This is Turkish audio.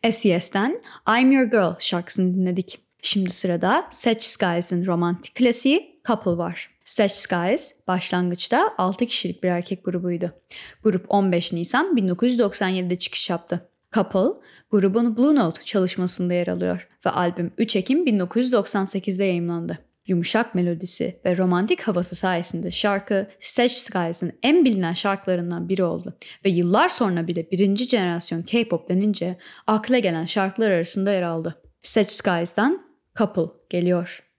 SES'ten I'm Your Girl şarkısını dinledik. Şimdi sırada Such Skies'in romantik klasiği Couple var. Such Skies başlangıçta 6 kişilik bir erkek grubuydu. Grup 15 Nisan 1997'de çıkış yaptı. Couple, grubun Blue Note çalışmasında yer alıyor ve albüm 3 Ekim 1998'de yayımlandı. Yumuşak melodisi ve romantik havası sayesinde şarkı Such Skies'in en bilinen şarkılarından biri oldu ve yıllar sonra bile birinci jenerasyon K-pop denince akla gelen şarkılar arasında yer aldı. Such Skies'tan Couple geliyor.